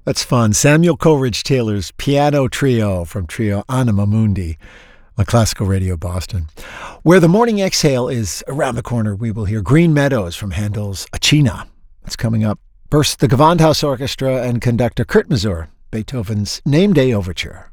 That's fun. Samuel Coleridge Taylor's Piano Trio from Trio Anima Mundi on Classical Radio Boston. Where the morning exhale is around the corner, we will hear Green Meadows from Handel's Acina. That's coming up. First, the Gewandhaus Orchestra and conductor Kurt Masur, Beethoven's Name Day Overture.